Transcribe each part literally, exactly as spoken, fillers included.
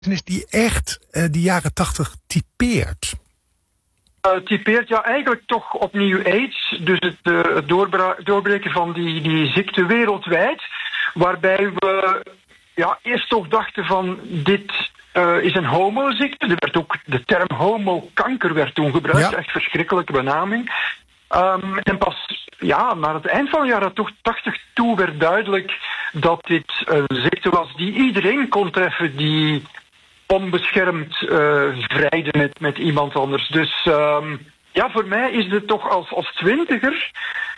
is die echt uh, die jaren tachtig typeert? Uh, typeert ja eigenlijk toch opnieuw AIDS. Dus het, uh, het doorbra- doorbreken van die, die ziekte wereldwijd. Waarbij we ja, eerst toch dachten van dit uh, is een homoziekte. Er werd ook de term homokanker werd toen gebruikt. Ja. Echt verschrikkelijke benaming. Um, en pas ja, naar het eind van de jaren tachtig toe werd duidelijk dat dit een ziekte was die iedereen kon treffen die onbeschermd uh, vrijde met, met iemand anders. Dus um, ja, voor mij is het toch als, als twintiger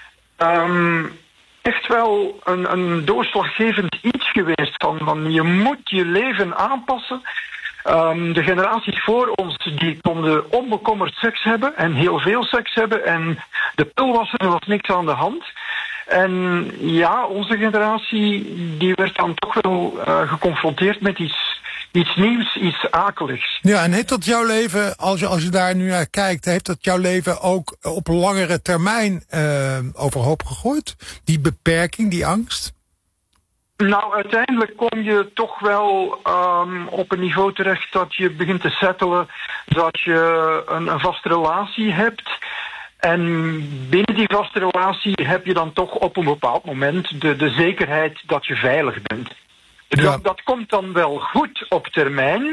um, echt wel een, een doorslaggevend iets geweest. Van, van je moet je leven aanpassen. Um, de generaties voor ons die konden onbekommerd seks hebben en heel veel seks hebben en de pil was er, was niks aan de hand. En ja, onze generatie die werd dan toch wel uh, geconfronteerd met iets, iets nieuws, iets akeligs. Ja, en heeft dat jouw leven, als je, als je daar nu naar kijkt, heeft dat jouw leven ook op langere termijn uh, overhoop gegooid? Die beperking, die angst? Nou, uiteindelijk kom je toch wel um, op een niveau terecht dat je begint te settelen, dat je een, een vaste relatie hebt. En binnen die vaste relatie heb je dan toch op een bepaald moment de, de zekerheid dat je veilig bent. Ja. Dat, dat komt dan wel goed op termijn.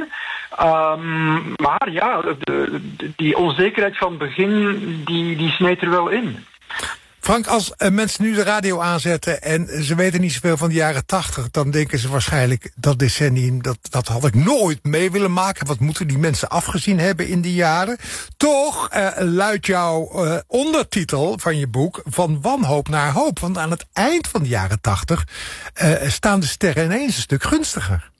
Um, maar ja, de, de, die onzekerheid van het begin, die, die sneed er wel in. Frank, als uh, mensen nu de radio aanzetten en ze weten niet zoveel van de jaren tachtig, dan denken ze waarschijnlijk dat decennium, dat, dat had ik nooit mee willen maken. Wat moeten die mensen afgezien hebben in die jaren? Toch uh, luidt jouw uh, ondertitel van je boek Van wanhoop naar hoop. Want aan het eind van de jaren tachtig uh, staan de sterren ineens een stuk gunstiger.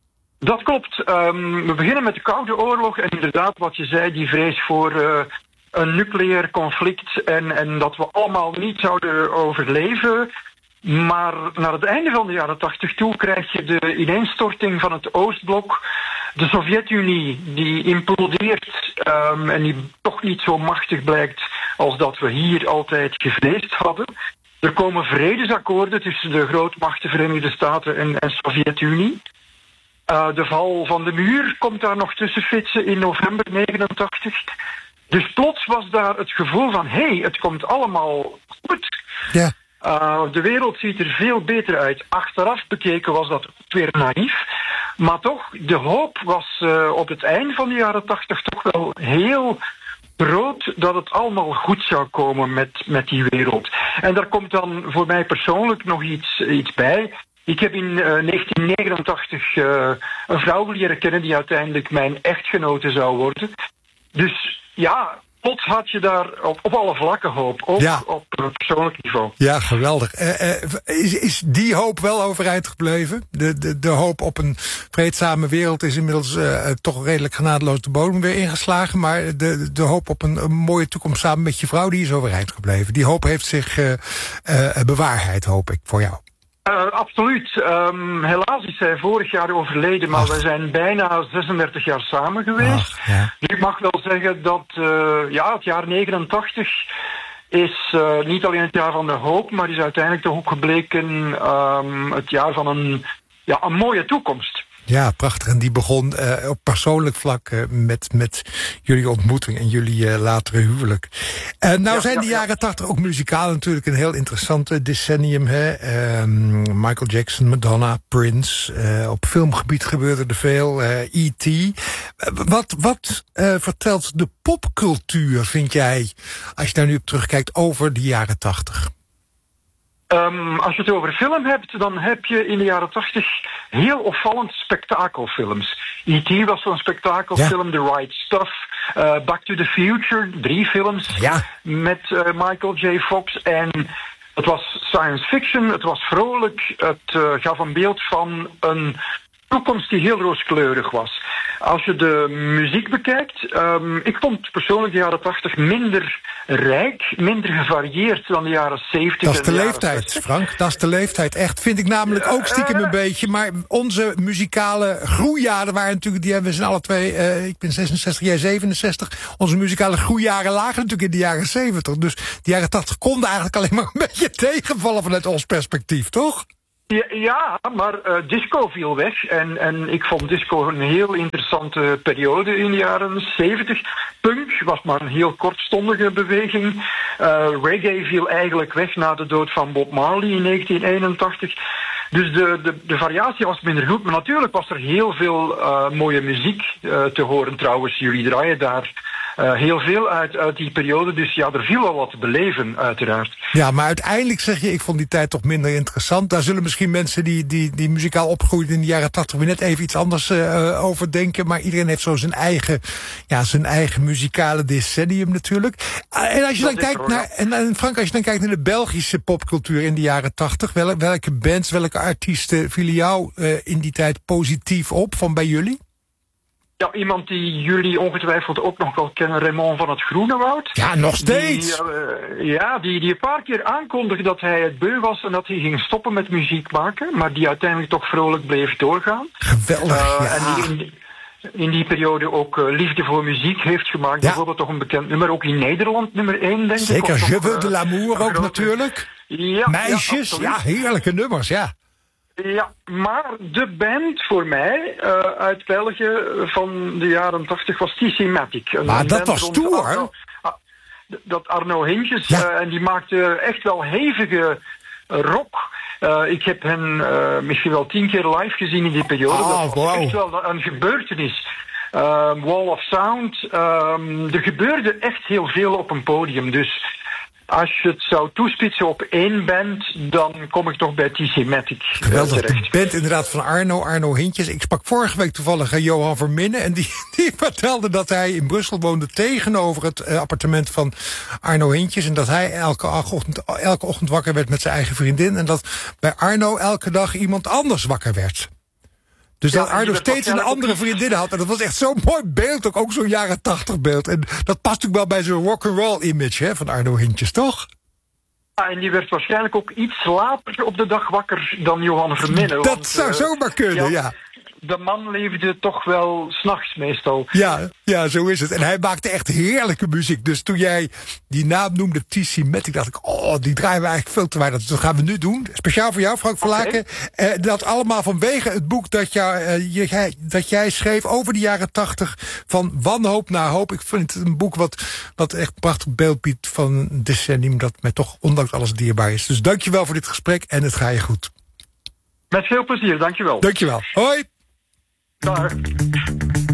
Dat klopt. Um, we beginnen met de Koude Oorlog en inderdaad wat je zei, die vrees voor Uh, een nucleair conflict en, en dat we allemaal niet zouden overleven. Maar naar het einde van de jaren tachtig toe krijg je de ineenstorting van het Oostblok. De Sovjet-Unie die implodeert um, en die toch niet zo machtig blijkt als dat we hier altijd gevreesd hadden. Er komen vredesakkoorden tussen de grootmachten Verenigde Staten en, en Sovjet-Unie. Uh, de val van de muur komt daar nog tussen fietsen in november negenentachtig. Dus plots was daar het gevoel van, hé, hey, het komt allemaal goed. Ja. Uh, de wereld ziet er veel beter uit. Achteraf bekeken was dat weer naïef. Maar toch, de hoop was uh, op het eind van de jaren tachtig toch wel heel groot dat het allemaal goed zou komen met, met die wereld. En daar komt dan voor mij persoonlijk nog iets, iets bij. Ik heb in uh, negentien negenentachtig uh, een vrouw leren kennen die uiteindelijk mijn echtgenote zou worden. Dus ja, plots had je daar op, op alle vlakken hoop, ook ja. op persoonlijk niveau. Ja, geweldig. Uh, uh, is, is die hoop wel overeind gebleven? De, de, de hoop op een vreedzame wereld is inmiddels uh, toch redelijk genadeloos de bodem weer ingeslagen. Maar de, de hoop op een, een mooie toekomst samen met je vrouw, die is overeind gebleven. Die hoop heeft zich uh, uh, bewaarheid, hoop ik, voor jou. Uh, absoluut. Um, helaas is zij vorig jaar overleden, maar Ach. we zijn bijna zesendertig jaar samen geweest. Ach, ja. Dus ik mag wel zeggen dat uh, ja, het jaar negenentachtig is uh, niet alleen het jaar van de hoop, maar is uiteindelijk toch ook gebleken um, het jaar van een, ja, een mooie toekomst. Ja, prachtig. En die begon uh, op persoonlijk vlak uh, met, met jullie ontmoeting en jullie uh, latere huwelijk. Uh, nou ja, zijn ja, de jaren tachtig ja. ook muzikaal natuurlijk een heel interessante decennium. Hè? Uh, Michael Jackson, Madonna, Prince. Uh, op filmgebied gebeurde er veel. Uh, E T Uh, wat wat uh, vertelt de popcultuur, vind jij, als je daar nu op terugkijkt, over de jaren tachtig? Um, als je het over film hebt, dan heb je in de jaren tachtig heel opvallend spektakelfilms. E T was zo'n spektakelfilm, ja. The Right Stuff, uh, Back to the Future, drie films ja. met uh, Michael J. Fox. En het was science fiction, het was vrolijk, het uh, gaf een beeld van een toekomst die heel rooskleurig was. Als je de muziek bekijkt, um, ik vond persoonlijk de jaren tachtig minder rijk, minder gevarieerd dan de jaren zeventig. Dat is de, de leeftijd, Frank. Dat is de leeftijd. Echt, vind ik namelijk ook stiekem een beetje. Maar onze muzikale groeijaren waren natuurlijk, die hebben we z'n alle twee, uh, ik ben zesenzestig, jij zevenenzestig. Onze muzikale groeijaren lagen natuurlijk in de jaren zeventig. Dus de jaren tachtig konden eigenlijk alleen maar een beetje tegenvallen vanuit ons perspectief, toch? Ja, ja, maar uh, disco viel weg. En, en ik vond disco een heel interessante periode in de jaren zeventig. Punk was maar een heel kortstondige beweging. Uh, reggae viel eigenlijk weg na de dood van Bob Marley in negentien eenentachtig. Dus de, de, de variatie was minder goed. Maar natuurlijk was er heel veel uh, mooie muziek uh, te horen trouwens. Jullie draaien daar uh, heel veel uit, uit die periode. Dus ja, er viel wel wat te beleven uiteraard. Ja, maar uiteindelijk zeg je, ik vond die tijd toch minder interessant. Daar zullen misschien mensen die, die, die muzikaal opgroeiden in de jaren tachtig weer net even iets anders uh, over denken. Maar iedereen heeft zo zijn eigen, ja, zijn eigen muzikale decennium natuurlijk. Uh, en als je dan kijkt naar, en, en Frank, als je dan kijkt naar de Belgische popcultuur in de jaren tachtig, wel, welke bands, welke artiesten vielen jou uh, in die tijd positief op van bij jullie? Ja, iemand die jullie ongetwijfeld ook nog wel kennen, Raymond van het Groenewoud. Ja, nog steeds. Die, uh, ja, die, die een paar keer aankondigde dat hij het beu was en dat hij ging stoppen met muziek maken, maar die uiteindelijk toch vrolijk bleef doorgaan. Geweldig, uh, ja. En die in, in die periode ook uh, liefde voor muziek heeft gemaakt. Ja. Bijvoorbeeld toch een bekend nummer, ook in Nederland, nummer één, denk Zeker, ik. Zeker, Je veux de l'amour ook grote... natuurlijk. Ja, Meisjes, ja, ja, heerlijke nummers, ja. Ja, maar de band voor mij uh, uit België van de jaren tachtig was T C Matic. Maar dat was toen, hoor. Dat Arno Hintjes, ja. uh, en die maakte echt wel hevige rock. Uh, ik heb hen uh, misschien wel tien keer live gezien in die periode. Oh, dat was wow. echt wel een gebeurtenis. Uh, Wall of Sound. Uh, er gebeurde echt heel veel op een podium, dus als je het zou toespitsen op één band, dan kom ik toch bij T C Matic. Geweldig, uh, de band inderdaad van Arno, Arno Hintjes. Ik sprak vorige week toevallig uh, Johan Verminne en die, die vertelde dat hij in Brussel woonde tegenover het uh, appartement van Arno Hintjes. En dat hij elke ochtend, elke ochtend wakker werd met zijn eigen vriendin. En dat bij Arno elke dag iemand anders wakker werd. Dus dat ja, Arno steeds een andere vriendin had. En dat was echt zo'n mooi beeld, ook, ook zo'n jaren tachtig beeld. En dat past natuurlijk wel bij zo'n rock'n'roll image hè, van Arno Hintjes, toch? Ja, en die werd waarschijnlijk ook iets later op de dag wakker dan Johan Verminne. Dat want, zou uh, zomaar kunnen, ja. ja. De man leefde toch wel 's nachts meestal. Ja, ja, zo is het. En hij maakte echt heerlijke muziek. Dus toen jij die naam noemde, T C Matic, dacht ik, oh, die draaien we eigenlijk veel te weinig. Dat gaan we nu doen. Speciaal voor jou, Frank Verlaken. Okay. Uh, dat allemaal vanwege het boek dat, jou, uh, jij, dat jij schreef over de jaren tachtig. Van wanhoop naar hoop. Ik vind het een boek wat, wat echt een prachtig beeld biedt van een decennium dat mij toch ondanks alles dierbaar is. Dus dankjewel voor dit gesprek en het gaat je goed. Met veel plezier, dankjewel. Dankjewel. Hoi. Dag.